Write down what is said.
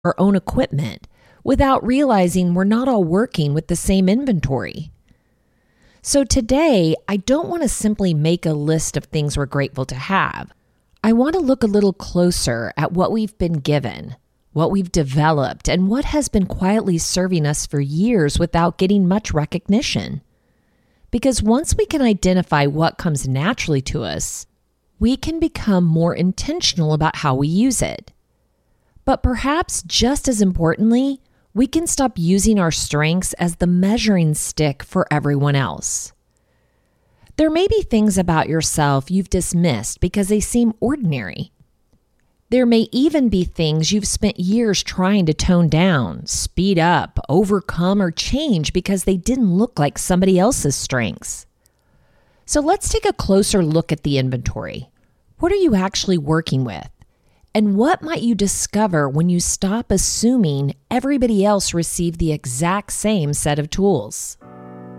our own equipment without realizing we're not all working with the same inventory. So today, I don't want to simply make a list of things we're grateful to have. I want to look a little closer at what we've been given, what we've developed, and what has been quietly serving us for years without getting much recognition. Because once we can identify what comes naturally to us, we can become more intentional about how we use it. But perhaps just as importantly, we can stop using our strengths as the measuring stick for everyone else. There may be things about yourself you've dismissed because they seem ordinary. There may even be things you've spent years trying to tone down, speed up, overcome, or change because they didn't look like somebody else's strengths. So let's take a closer look at the inventory. What are you actually working with? And what might you discover when you stop assuming everybody else received the exact same set of tools?